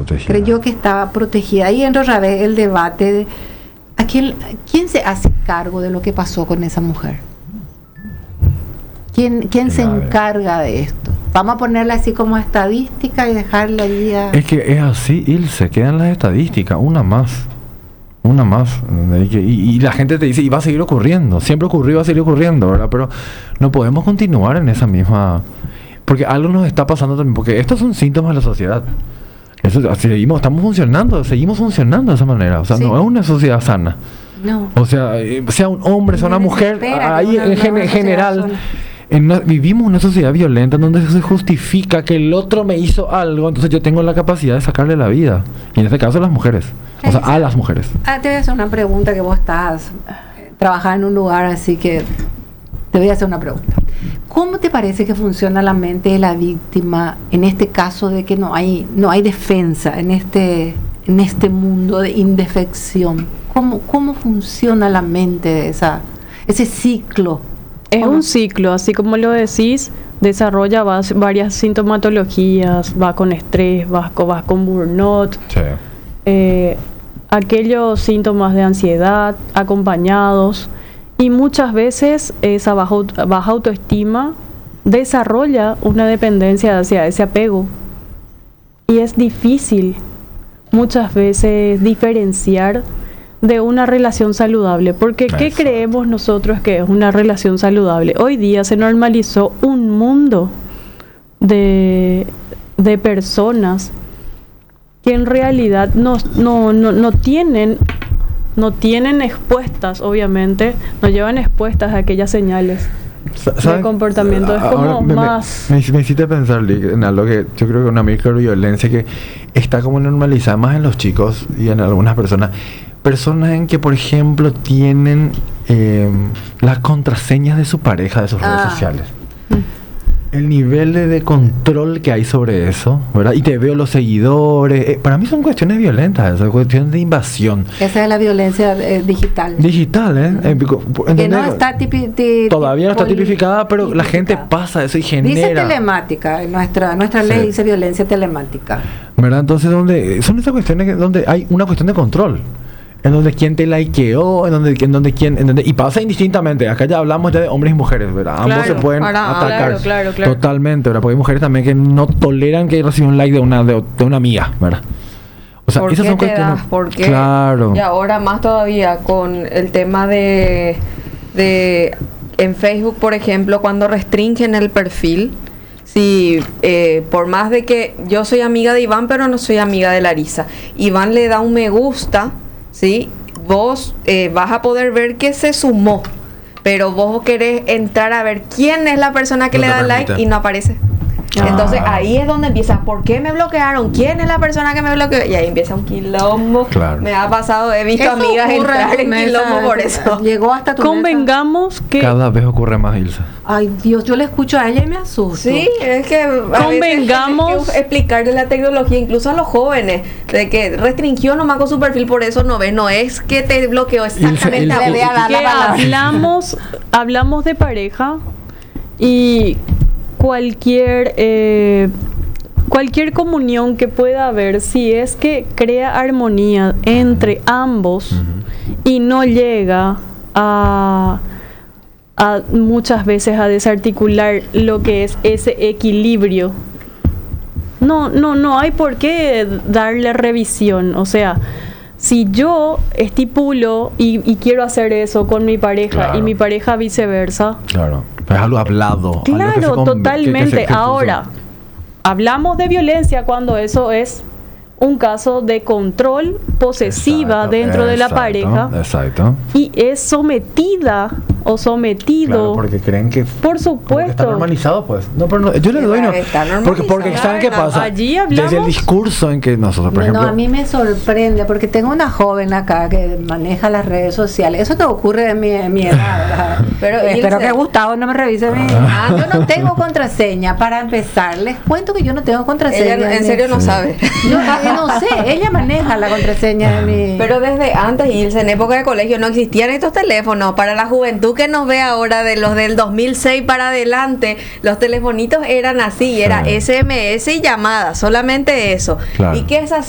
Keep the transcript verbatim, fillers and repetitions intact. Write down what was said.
protegida. Creyó que estaba protegida. Ahí entra otra vez el debate de ¿a quién, quién se hace cargo de lo que pasó con esa mujer? ¿Quién, quién se encarga de esto? Vamos a ponerla así como estadística y dejarla ahí a... Es que es así, Ilse, quedan las estadísticas, una más. Una más. Y, y la gente te dice, y va a seguir ocurriendo. Siempre ocurrió y va a seguir ocurriendo, ¿verdad? Pero no podemos continuar en esa misma... Porque algo nos está pasando también, porque estos son síntomas de la sociedad. Eso, seguimos, estamos funcionando, seguimos funcionando de esa manera. O sea, sí. No es una sociedad sana. No. O sea, sea un hombre, sea una mujer, ahí en gen- general... En una, vivimos una sociedad violenta en donde se justifica que el otro me hizo algo, entonces yo tengo la capacidad de sacarle la vida. Y en este caso las mujeres. O sea, a las mujeres. Ah, te voy a hacer una pregunta, que vos estás eh, trabajando en un lugar, así que te voy a hacer una pregunta. ¿Cómo te parece que funciona la mente de la víctima en este caso de que no hay no hay defensa en este en este mundo de indefección? ¿Cómo cómo funciona la mente de esa ese ciclo? Es un ciclo, así como lo decís, desarrolla vas, varias sintomatologías, va con estrés, vas con, vas con burnout, sí. eh, aquellos síntomas de ansiedad acompañados, y muchas veces esa baja, baja autoestima desarrolla una dependencia hacia ese apego, y es difícil muchas veces diferenciar de una relación saludable, porque ¿qué Eso. creemos nosotros que es una relación saludable? Hoy día se normalizó un mundo de, de personas que en realidad no, no, no, no tienen no tienen expuestas, obviamente, no llevan expuestas a aquellas señales ¿Saben? de comportamiento. Es como Ahora, me, más... Me, me, me hiciste pensar, Lick, en algo que yo creo que una microviolencia que está como normalizada más en los chicos y en algunas personas. Personas en que, por ejemplo, tienen eh, las contraseñas de su pareja de sus ah. redes sociales. El nivel de, de control que hay sobre eso, ¿verdad? Y te veo los seguidores. Eh, para mí son cuestiones violentas, son cuestiones de invasión. Esa es la violencia eh, digital. Digital, ¿eh? Uh-huh. eh que no está tipi, ti, Todavía no está tipificada, pero tipificada. La gente pasa eso y genera... Dice telemática, nuestra nuestra sí. ley dice violencia telemática. ¿Verdad? Entonces, donde son esas cuestiones que, donde hay una cuestión de control. En donde quien te likeó, en donde, en donde quien, en donde, y pasa indistintamente. Acá ya hablamos ya de hombres y mujeres, ¿verdad? Ambos claro, se pueden para, atacar claro, claro, claro. totalmente, ¿verdad? Porque hay mujeres también que no toleran que reciban un like de una de, de una amiga, ¿verdad? O sea, ¿por esas qué son te cuestiones. das? ¿Por qué? Claro. Y ahora más todavía con el tema de, de en Facebook, por ejemplo, cuando restringen el perfil. Si eh, por más de que yo soy amiga de Iván, pero no soy amiga de Larisa, Iván le da un me gusta, ¿sí? Vos eh, vas a poder ver que se sumó, pero vos querés entrar a ver quién es la persona que no le da like y no aparece. Ah. Entonces ahí es donde empieza, ¿por qué me bloquearon? ¿Quién es la persona que me bloqueó? Y ahí empieza un quilombo. Claro. Me ha pasado, he visto eso amigas entrar en quilombo por eso. Llegó hasta tu Convengamos mesa. que... Cada vez ocurre más, Ilse. Ay, Dios, yo le escucho a ella y me asusto. Sí, es que a convengamos veces hay que explicarle la tecnología, incluso a los jóvenes, de que restringió nomás con su perfil, por eso no ves, no es que te bloqueó exactamente. Ilse, Ilse, a que hablamos, hablamos de pareja y cualquier eh, cualquier comunión que pueda haber, si es que crea armonía entre ambos uh-huh. y no llega a, a muchas veces a desarticular lo que es ese equilibrio, no no no hay por qué darle revisión. O sea, si yo estipulo y, y quiero hacer eso con mi pareja, claro, y mi pareja viceversa, claro, es algo hablado. Claro, algo que se totalmente. Que, que se, Ahora, hablamos de violencia cuando eso es un caso de control posesiva exacto, dentro de exacto, la pareja. Exacto. Y es sometida o sometido. Claro, porque creen que por supuesto está normalizado, pues. No, pero no, yo le doy no. Porque porque claro, saben qué pasa. Allí hablamos, desde el discurso en que nosotros, por no, ejemplo. No, a mí me sorprende porque tengo una joven acá que maneja las redes sociales. Eso te ocurre en mi, en mi edad. Pero eh, espero que Gustavo no me revise mi. Ah, yo no tengo contraseña para empezar. Les cuento que yo no tengo contraseña. Ella en serio no sí. sabe. No, no sé. Ella maneja la contraseña de mi. Pero desde antes, Ilse, en época de colegio no existían estos teléfonos para la juventud que nos ve ahora, de los del dos mil seis para adelante. Los telefonitos eran así, era sí. S M S y llamadas, solamente eso. Claro. ¿Y qué, es,